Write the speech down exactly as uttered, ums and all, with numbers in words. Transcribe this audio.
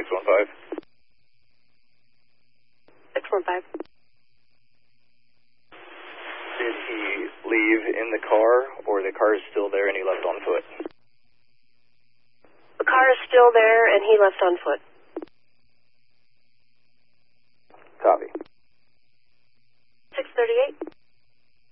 six one five. six one five. Did he leave in the car, or the car is still there and he left on foot? The car is still there and he left on foot.